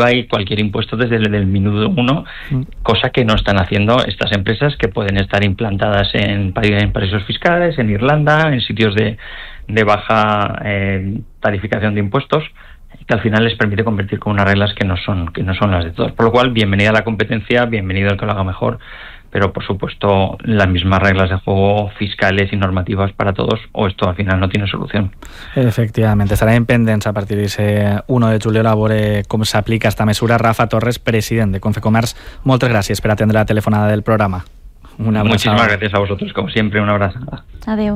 IVA y cualquier impuesto desde el minuto 1, cosa que no están haciendo estas empresas que pueden estar implantadas en paraísos fiscales, en Irlanda, en sitios de baja tarificación de impuestos, que al final les permite competir con unas reglas que no son las de todos. Por lo cual, bienvenida a la competencia, bienvenido el que lo haga mejor, pero por supuesto las mismas reglas de juego fiscales y normativas para todos, o esto al final no tiene solución. Efectivament, estarem pendents a partir d'aquest 1 de juliol a veure com s'aplica esta mesura. Rafa Torres, president de Confecomerç, moltes gràcies per atendre la telefonada del programa. Muchísimas gracias a vosotros, como siempre, una abraçada. Adeu.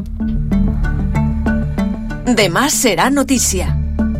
Demà serà notícia.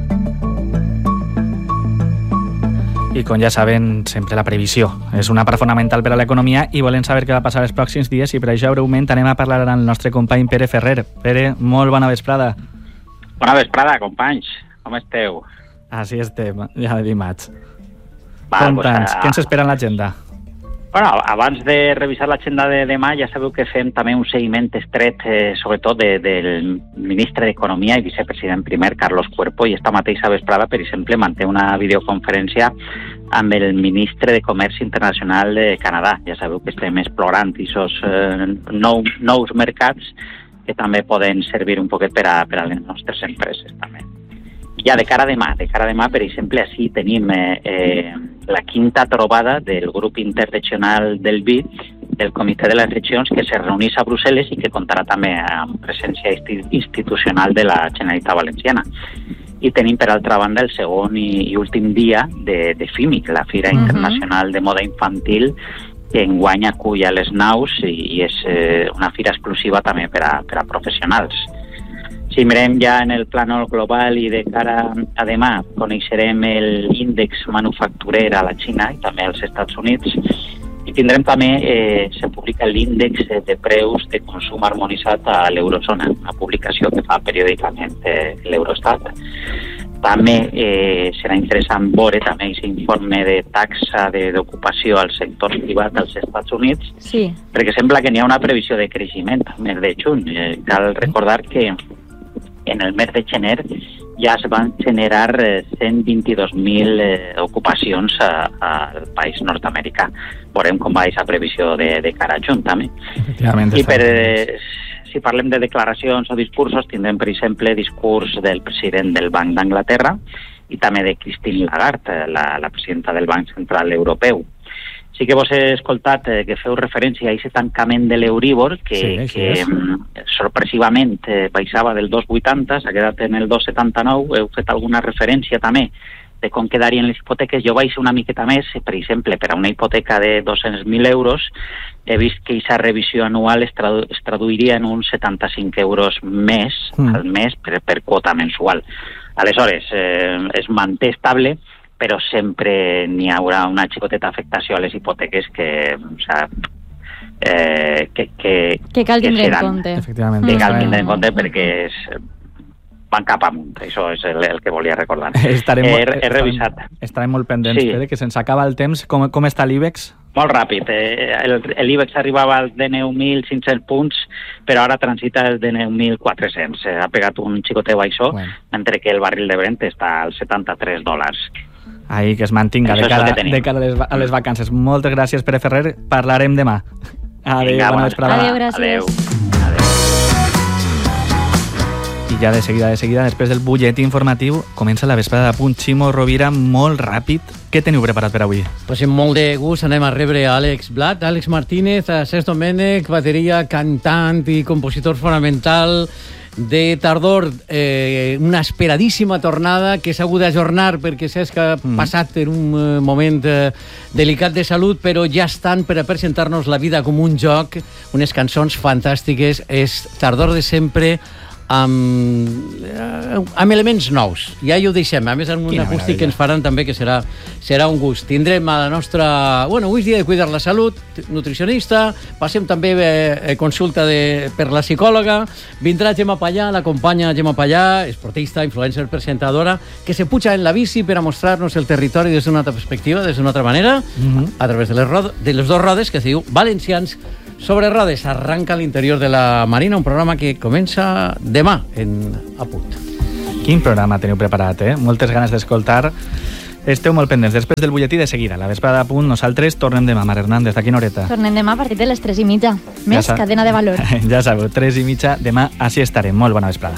I com ja saben, sempre la previsió és una part fonamental per a l'economia i volem saber què va passar els pròxims dies i per això breument anem a parlar amb el nostre company Pere Ferrer. Pere, molt bona vesprada. Bona vesprada, companys. Com esteu? Així estem, ja de dimarts. Conta'ns, què ens espera en l'agenda? Bueno, abans de revisar l'agenda de demà, ja sabeu que fem també un seguiment estret, sobretot del ministre d'Economia i vicepresident primer, Carlos Cuerpo, i esta mateixa vesprada, per exemple, manté una videoconferència amb el ministre de Comerç Internacional de Canadà. Ja sabeu que estem explorant aquests nous mercats que també poden servir un poquet per a les nostres empreses, també. Ja de cara a demà, per exemple, així tenim la quinta trobada del grup interregional del vi, del Comitè de les Regions, que se reuneix a Brussel·les i que comptarà també amb presència institucional de la Generalitat Valenciana. I tenim, per altra banda, el segon i últim dia de FIMIC, la Fira Internacional de Moda Infantil, que enguany acull a les naus i és una fira exclusiva també per a professionals. Si mirem ja en el plànol global i de cara a demà, coneixerem l'índex manufacturer a la Xina i també als Estats Units i tindrem també, se publica l'índex de preus de consum harmonitzat a l'eurozona, una publicació que fa periòdicament l'Eurostat. També serà interessant veure també aquest informe de taxa d'ocupació al sector privat als Estats Units, perquè sembla que n'hi ha una previsió de creixement al mes de juny. Cal recordar que en el mes de gener ja es van generar 122.000 ocupacions al país nord-americà. Veurem com va aquesta previsió de cara a juny, també. I si parlem de declaracions o discursos, tindrem, per exemple, discurs del president del Banc d'Anglaterra i també de Christine Lagarde, la presidenta del Banc Central Europeu. Sí que vos he escoltat que feu referència a aquest tancament de l'Euríbor, que sorpresivament baixava del 2,80, s'ha quedat en el 2,79. Heu fet alguna referència també de com quedarien les hipoteques. Jo vaig una miqueta més, per exemple, per a una hipoteca de 200.000 euros, he vist que aquesta revisió anual es traduiria en uns 75 euros més al mes per quota mensual. Aleshores, es manté estable, però sempre n'hi haurà una xicoteta afectació a les hipoteques que cal tindre en compte. Que cal tindre en compte perquè van cap amunt. Això és el que volia recordar. He revisat. Estarem molt pendents, Pere, que se'ns acaba el temps. Com està l'IBEX? Molt ràpid. L'IBEX arribava als de 9.500 punts, però ara transita els de 9.400. Ha pegat un xicotet baixó, mentre que el barril de Brent està als $73. Ahí, que es mantinga de cara a les vacances. Moltes gràcies, Pere Ferrer. Parlarem demà. Adéu, bona vesprada. Adéu, gràcies. I ja de seguida, després del butlletí informatiu, comença la vesprada de punt. Ximo Rovira, molt ràpid. Què teniu preparat per avui? Pues amb molt de gust anem a rebre a Àlex Blat, Àlex Martínez, a Cesc Domènech, bateria, cantant i compositor fonamental de Tardor, una esperadíssima tornada que s'ha hagut d'ajornar perquè Cesc ha passat per un moment delicat de salut, però ja estan per a presentar-nos La vida com un joc, unes cançons fantàstiques. És Tardor de sempre amb elements nous. Ja ho deixem, a més amb un acústic que ens faran també, que serà un gust. Tindrem a la nostra... Bueno, avui és dia de cuidar la salut, nutricionista, passem també consulta per la psicòloga, vindrà Gemma Pallà, la companya Gemma Pallà, esportista, influencer, presentadora, que se puja en la bici per a mostrar-nos el territori des d'una altra perspectiva, des d'una altra manera, a través de les dos rodes, que es diu Valencians sobre rodes. Arranca a l'interior de la Marina, un programa que comença demà en A Punt. Quin programa teniu preparat, eh? Moltes ganes d'escoltar Esteu molt pendents. Després del butlletí de seguida, la vesprada a punt, nosaltres tornem demà. Mar Hernández, d'aquí una horeta. Tornem demà a partir de les 3:30. Més cadena de valor. Ja sabeu, 3:30 demà, així estarem. Molt bona vesprada.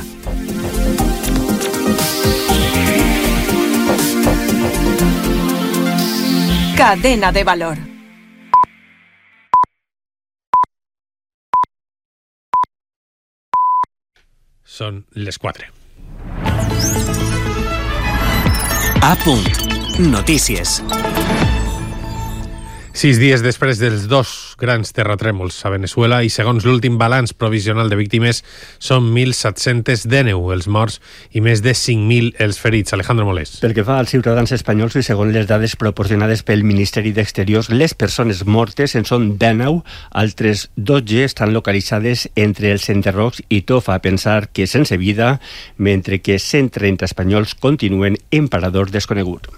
Cadena de valor. Són les 4. A punt. Notícies. 6 dies després dels 2 grans terratrèmols a Venezuela i segons l'últim balanç provisional de víctimes són 1.719 els morts i més de 5.000 els ferits. Alejandro Molés. Pel que fa als ciutadans espanyols i segons les dades proporcionades pel Ministeri d'Exteriors, les persones mortes en són 19, altres 12 estan localitzades entre els enterrocs i Tofa, a pensar que sense vida, mentre que 130 espanyols continuen en parador desconegut.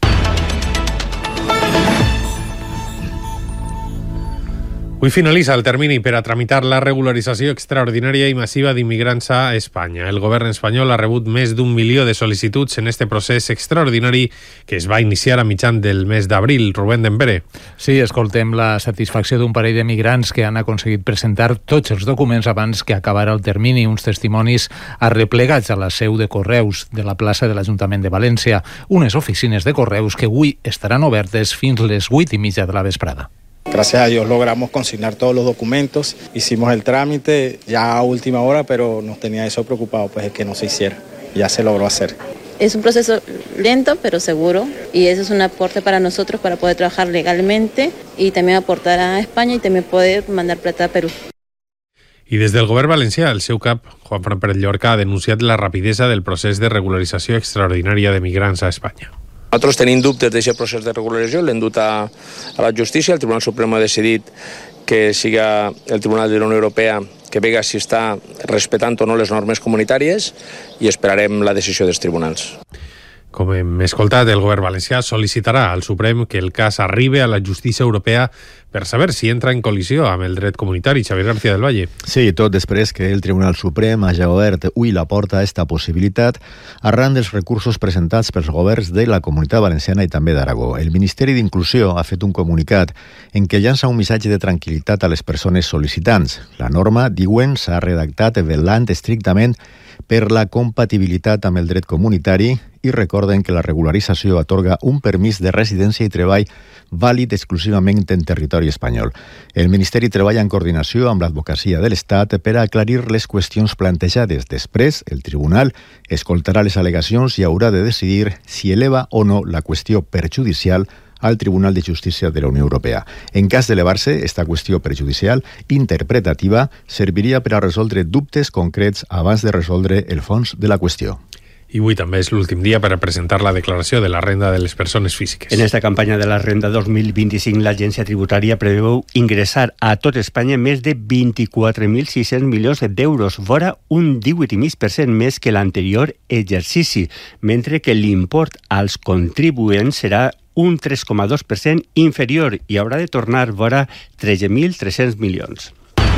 Avui finalitza el termini per a tramitar la regularització extraordinària i massiva d'immigrants a Espanya. El govern espanyol ha rebut més d'1 milió de sol·licituds en este procés extraordinari que es va iniciar a mitjan del mes d'abril. Rubén Dembere. Sí, escoltem la satisfacció d'un parell de migrants que han aconseguit presentar tots els documents abans que acabara el termini. Uns testimonis arreplegats a la seu de Correus de la plaça de l'Ajuntament de València. Unes oficines de Correus que avui estaran obertes fins les 8:30 de la vesprada. Gracias a Dios logramos consignar todos los documentos, hicimos el trámite ya a última hora, pero nos tenía eso preocupado, pues es que no se hiciera, ya se logró hacer. Es un proceso lento pero seguro y eso es un aporte para nosotros para poder trabajar legalmente y también aportar a España y también poder mandar plata a Perú. I des del govern valencià, el seu cap, Juanfran Pérez Llorca, ha denunciat la rapidesa del procés de regularització extraordinària de migrants a Espanya. Nosaltres tenim dubtes d'aquest procés de regularització, l'hem dut a la justícia, el Tribunal Suprem ha decidit que siga el Tribunal de la Unió Europea que vega si està respectant o no les normes comunitàries i esperarem la decisió dels tribunals. Com hem escoltat, el govern valencià sol·licitarà al Suprem que el cas arribi a la justícia europea per saber si entra en col·lisió amb el dret comunitari. Xavier García del Valle. Sí, tot després que el Tribunal Suprem hagi obert avui la porta a aquesta possibilitat arran dels recursos presentats pels governs de la Comunitat Valenciana i també d'Aragó. El Ministeri d'Inclusió ha fet un comunicat en què llança un missatge de tranquil·litat a les persones sol·licitants. La norma, diuen, s'ha redactat vetllant estrictament per la compatibilitat amb el dret comunitari i recorden que la regularització atorga un permís de residència i treball vàlid exclusivament en territori espanyol. El Ministeri treballa en coordinació amb l'Advocacia de l'Estat per a aclarir les qüestions plantejades. Després, el Tribunal escoltarà les al·legacions i haurà de decidir si eleva o no la qüestió perjudicial al Tribunal de Justícia de la Unió Europea. En cas d'elevar-se, esta qüestió perjudicial interpretativa serviria per a resoldre dubtes concrets abans de resoldre el fons de la qüestió. I avui també és l'últim dia per a presentar la declaració de la renda de les persones físiques. En esta campanya de la renda 2025, l'Agència Tributària preveu ingressar a tot Espanya més de 24.600 milions d'euros, vora un 18,5% més que l'anterior exercici, mentre que l'import als contribuents serà un 3,2% inferior i haurà de tornar vora 13.300 milions.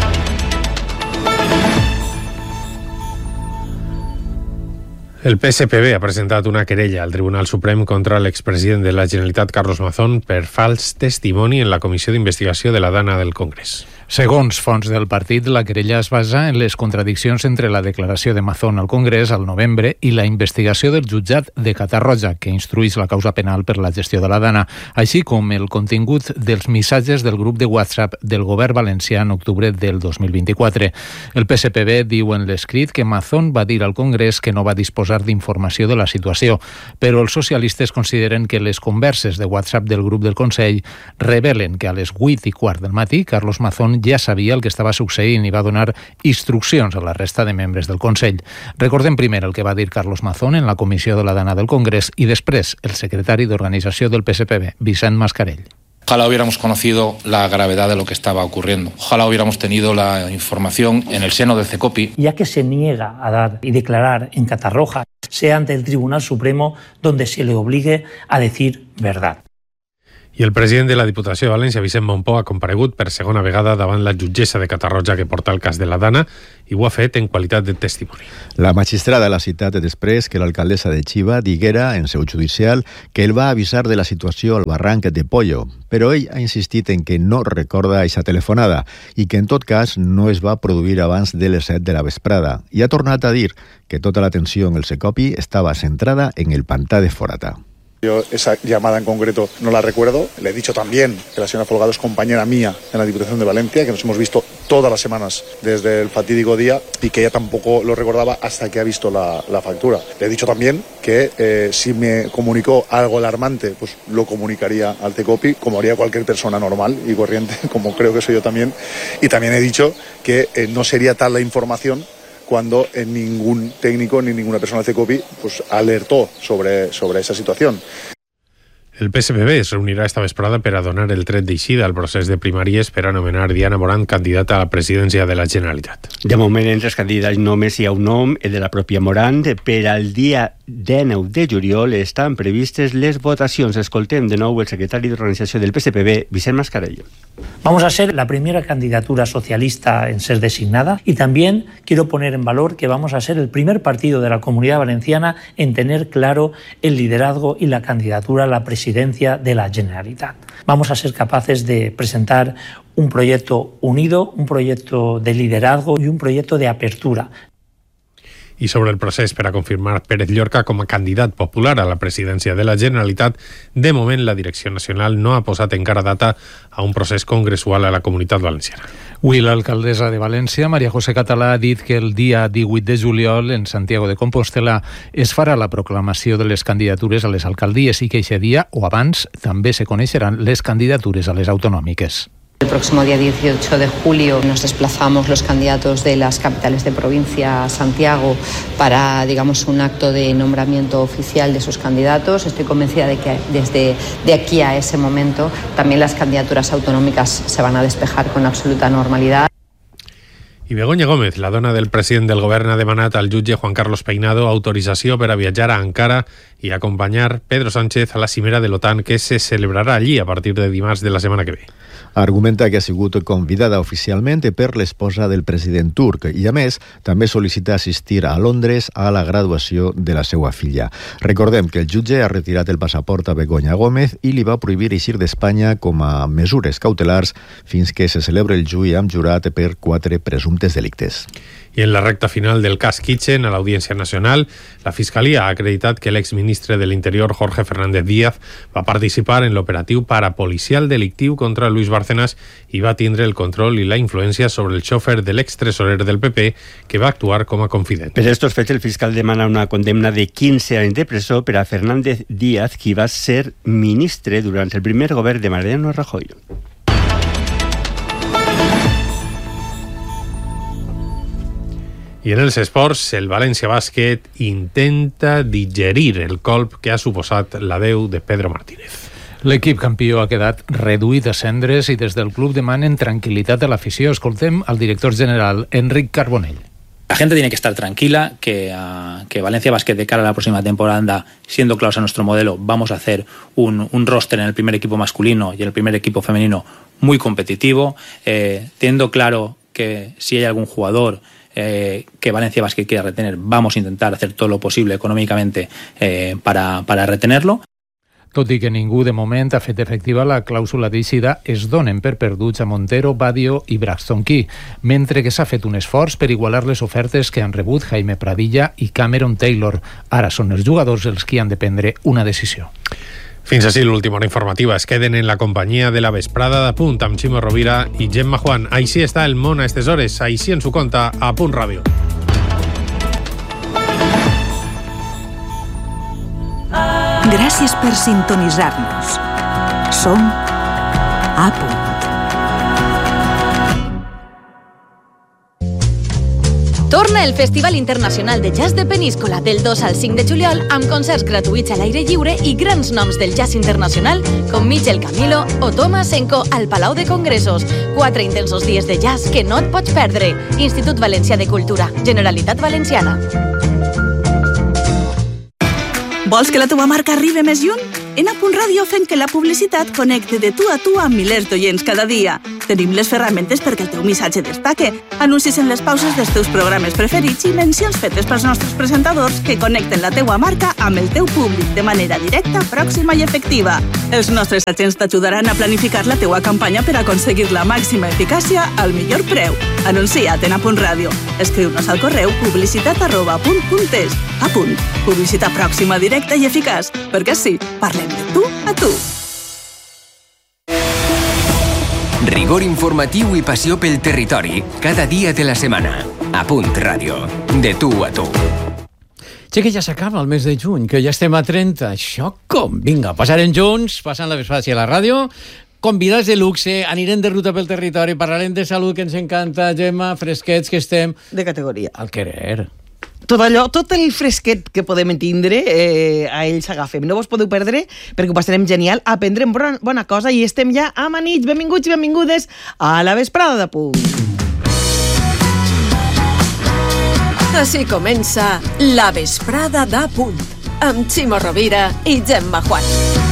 El PSPB ha presentat una querella al Tribunal Suprem contra l'expresident de la Generalitat, Carlos Mazón, per fals testimoni en la Comissió d'Investigació de la Dana del Congrés. Segons fonts del partit, la querella es basa en les contradiccions entre la declaració de Mazón al Congrés al novembre i la investigació del jutjat de Catarroja, que instruïx la causa penal per la gestió de la Dana, així com el contingut dels missatges del grup de WhatsApp del govern valencià en octubre del 2024. El PSPB diu en l'escrit que Mazón va dir al Congrés que no va disposar d'informació de la situació, però els socialistes consideren que les converses de WhatsApp del grup del Consell revelen que a les 8:15 del matí Carlos Mazón ja sabia el que estava succeint i va donar instruccions a la resta de membres del Consell. Recordem primer el que va dir Carlos Mazón en la comissió de la Dana del Congrés i després el secretari d'organització del PSPB, Vicent Mascarell. Ojalá hubiéramos conocido la gravedad de lo que estaba ocurriendo. Ojalá hubiéramos tenido la información en el seno del CECOPI. Ya que se niega a dar y declarar en Catarroja, sea ante el Tribunal Supremo donde se le obligue a decir verdad. I el president de la Diputació de València, Vicent Mompó, ha comparegut per segona vegada davant la jutgessa de Catarroja que porta el cas de la Dana i ho ha fet en qualitat de testimoni. La magistrada l'ha citat després que l'alcaldessa de Xiva diguera en seu judicial que el va avisar de la situació al barranc de Pollo, però ell ha insistit en que no recorda aquesta telefonada i que en tot cas no es va produir abans de les 7 de la vesprada i ha tornat a dir que tota l'atenció en el Secopi estava centrada en el pantà de Forata. Yo esa llamada en concreto no la recuerdo. Le he dicho también que la señora Folgado es compañera mía en la Diputación de Valencia, que nos hemos visto todas las semanas desde el fatídico día y que ella tampoco lo recordaba hasta que ha visto la factura. Le he dicho también que si me comunicó algo alarmante, pues lo comunicaría al Secopi, como haría cualquier persona normal y corriente, como creo que soy yo también. Y también he dicho que no sería tal la información cuando ningún técnico ni ninguna persona del Secopi pues alertó sobre esa situación. El PSPB es reunirà esta vesprada per a donar el tret d'eixida al procés de primàries per a anomenar Diana Morant candidata a la presidència de la Generalitat. De moment, entre els candidats només hi ha un nom, el de la pròpia Morant. Per al dia 19 de juliol estan previstes les votacions. Escoltem de nou el secretari d'Organització del PSPB, Vicent Mascarell. Vamos a ser la primera candidatura socialista en ser designada y también quiero poner en valor que vamos a ser el primer partido de la Comunidad Valenciana en tener claro el liderazgo y la candidatura a la presidencia de la Generalitat. Vamos a ser capaces de presentar un proyecto unido, un proyecto de liderazgo y un proyecto de apertura. I sobre el procés per a confirmar Pérez Llorca com a candidat popular a la presidència de la Generalitat, de moment la Direcció Nacional no ha posat encara data a un procés congressual a la Comunitat Valenciana. Avui l'alcaldessa de València, Maria José Català, ha dit que el dia 18 de juliol en Santiago de Compostela es farà la proclamació de les candidatures a les alcaldies i que aquest dia o abans també se coneixeran les candidatures a les autonòmiques. El próximo día 18 de julio nos desplazamos los candidatos de las capitales de provincia a Santiago para, digamos, un acto de nombramiento oficial de sus candidatos. Estoy convencida de que desde de aquí a ese momento también las candidaturas autonómicas se van a despejar con absoluta normalidad. I Begoña Gómez, la dona del president del govern, ha demanat al jutge Juan Carlos Peinado autorització per a viatjar a Ankara i acompanyar Pedro Sánchez a la cimera de l'OTAN que se celebrarà allí a partir de dimarts de la setmana que ve. Argumenta que ha sigut convidada oficialment per l'esposa del president turc i, a més, també sol·licita assistir a Londres a la graduació de la seva filla. Recordem que el jutge ha retirat el passaport a Begoña Gómez i li va prohibir eixir d'Espanya com a mesures cautelars fins que se celebre el juí amb jurat per 4 presumptes delictes. I en la recta final del cas Kitchen, a l'Audiència Nacional, la Fiscalia ha acreditat que l'exministre de l'Interior, Jorge Fernández Díaz, va participar en l'operatiu parapolicial delictiu contra Luis Bárcenas i va tindre el control i la influència sobre el xòfer de l'extresorer del PP, que va actuar com a confident. Per estos fets, el fiscal demana una condemna de 15 anys de presó per a Fernández Díaz, qui va ser ministre durant el primer govern de Mariano Rajoy. I en els esports, el València Bàsquet intenta digerir el colp que ha suposat l'adeu de Pedro Martínez. L'equip campió ha quedat reduït a cendres i des del club demanen tranquil·litat a l'afició. Escoltem al director general, Enric Carbonell. La gente tiene que estar tranquila, que Valencia Basket de cara a la próxima temporada, siendo claros a nuestro modelo, vamos a hacer un roster en el primer equipo masculino y en el primer equipo femenino muy competitivo, teniendo claro que si hay algún jugador que Valencia Basket quiera retener, vamos a intentar hacer todo lo posible económicamente para retenerlo. Tot i que ningú de moment ha fet efectiva la clàusula d'eixida, es donen per perduts a Montero, Badio i Braxton Key, mentre que s'ha fet un esforç per igualar les ofertes que han rebut Jaime Pradilla i Cameron Taylor. Ara són els jugadors els qui han de prendre una decisió. Fins així l'última hora informativa. Es queden en la companyia de la vesprada de Punt amb Ximo Rovira i Gemma Juan. Així està el món a aquestes hores. Així ens ho conta a Punt Ràdio. Gràcies per sintonitzar-nos. Som a Punt. Torna el Festival Internacional de Jazz de Peníscola del 2 al 5 de juliol amb concerts gratuïts a l'aire lliure i grans noms del jazz internacional com Michel Camilo o Thomas Senko al Palau de Congressos. 4 intensos dies de jazz que no et pots perdre. Institut Valencià de Cultura, Generalitat Valenciana. Vols que la teva marca arribi més lluny? En A.Radio fem que la publicitat connecte de tu a tu amb milers d'oients cada dia. Tenim les ferramentes perquè el teu missatge destaque, anuncis en les pauses dels teus programes preferits i mencions fetes pels nostres presentadors que connecten la teua marca amb el teu públic de manera directa, pròxima i efectiva. Els nostres agents t'ajudaran a planificar la teua campanya per aconseguir la màxima eficàcia al millor preu. Anuncia't en A.Radio. Escriu-nos al correu publicitat@apunt.es. Apunt. Publicitat pròxima, directa i eficaç. Perquè sí, parlem de tu a tu. Rigor informatiu i passió pel territori, cada dia de la setmana. Apunt Ràdio. De tu a tu. Sé que ja s'acaba el mes de juny, que ja estem a 30. Això com? Vinga, passarem junts, passant la vesprada a la ràdio, convidats de luxe, anirem de ruta pel territori, parlarem de salut, que ens encanta, Gemma, fresquets, que estem... De categoria. Al querer. Tot allò, tot el fresquet que podem tindre, a ells agafem. No vos podeu perdre, perquè ho passarem genial, aprendrem bona cosa i estem ja a manits. Benvinguts i benvingudes a la vesprada de Punt. Així comença la vesprada de Punt, amb Ximo Rovira i Gemma Juan.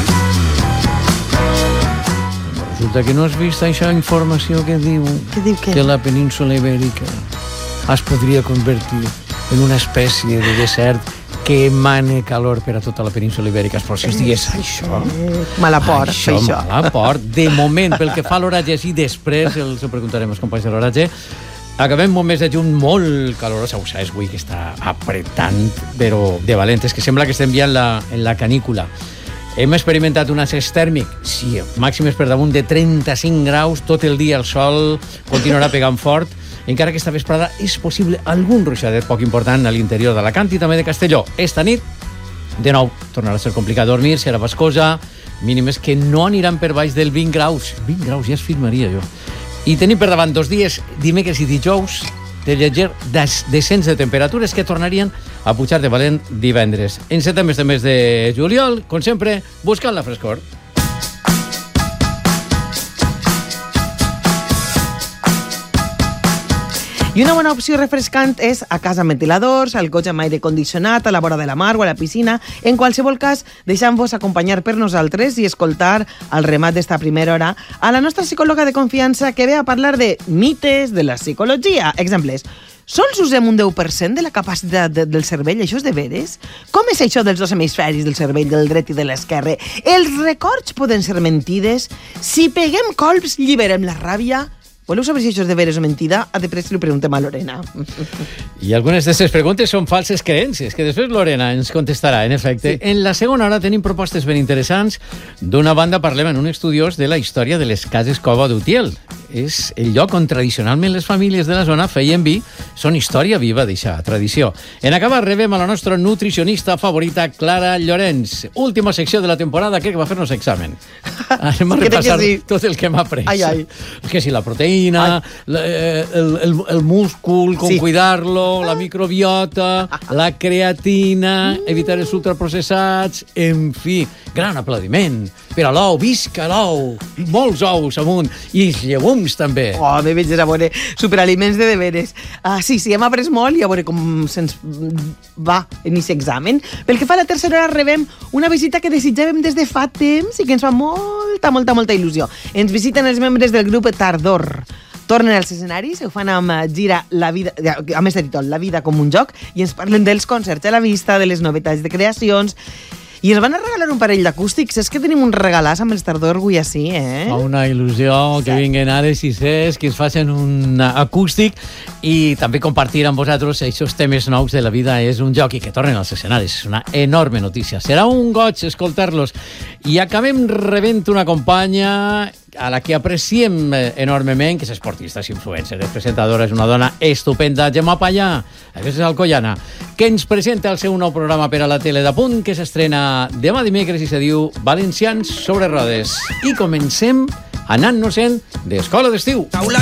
Resulta que no has vist aquesta informació que diu que la península ibèrica es podria convertir en una espècie de desert que emane calor per a tota la península ibèrica els pròxims dies. Això... Malaport, això. Malaport. De moment, pel que fa a l'oratge, sí, després els ho preguntarem als companys de l'oratge. Acabem un mes de juny molt calorós. Ho saps, avui que està apretant, però de valentes, que sembla que estem ja en la canícula. Hem experimentat un ascens tèrmic, sí, màximes per damunt de 35 graus, tot el dia el sol continuarà pegant fort, encara que esta vesprada és possible algun ruixadet poc important a l'interior d'Alacant i també de Castelló. Esta nit, de nou, tornarà a ser complicat dormir, serà bascosa, mínimes que no aniran per baix del 20 graus. 20 graus ja es firmaria jo. I tenim per davant 2 dies, dimecres i dijous, de lleuger descens de temperatures que tornarien a pujar de valent divendres. Encetem este mes de juliol, com sempre, buscant la frescor. I una bona opció refrescant és a casa amb ventiladors, al cotxe amb aire condicionat, a la vora de la mar o a la piscina. En qualsevol cas, deixant-vos acompanyar per nosaltres i escoltar al remat d'esta primera hora a la nostra psicòloga de confiança que ve a parlar de mites de la psicologia. Exemples. Sols usem un 10% de la capacitat del cervell? Això és de veres? Com és això dels 2 hemisferis del cervell, del dret i de l'esquerre? Els records poden ser mentides? Si peguem colps, lliberem la ràbia? Voleu saber si això és de veres o mentida? A després li preguntem a Lorena. I algunes d'aquestes preguntes són falses creences, que després Lorena ens contestarà, en efecte. Sí. En la segona hora tenim propostes ben interessants. D'una banda parlem en un estudiós de la història de les cases cova d'Utiel. És el lloc on tradicionalment les famílies de la zona feien vi. Són història viva d'eixa tradició. En acabar rebem a la nostra nutricionista favorita, Clara Llorenç. Última secció de la temporada, crec que va fer-nos examen. Anem a repassar tot el que hem après. Que si la proteïna, el múscul, com cuidar-lo, la microbiota, la creatina, evitar els ultraprocessats, en fi, gran aplaudiment per a l'ou, visca l'ou, molts ous amunt, i els llegums també. Oh, me veig a veure, superaliments de deberes. Sí, hem après molt i a veure com se'ns va en aquest examen. Pel que fa a la tercera hora rebem una visita que desitjàvem des de fa temps i que ens fa molta il·lusió. Ens visiten els membres del grup Tardor. Tornen als escenaris, ho fan amb Gira la vida, a més de títol, La vida com un joc, i ens parlen dels concerts a la vista, de les novetats de creacions. I ens van a regalar un parell d'acústics. És que tenim un regalàs amb els Tardor avui així, Fa una il·lusió que vinguen ara i sisès, que ens facin un acústic i també compartir amb vosaltres aquests temes nous de la vida. És un joc i que tornen als escenaris. És una enorme notícia. Serà un goig escoltar-los. I acabem rebent una companya a la que apreciem enormement, que és esportista, és influencer, és presentadora, és una dona estupenda, Gemma Pallà, aquesta és alcoiana, que ens presenta el seu nou programa per a la tele de Punt, que s'estrena demà dimecres i se diu Valencians sobre rodes. I comencem anant-nos-en d'escola d'estiu. Taula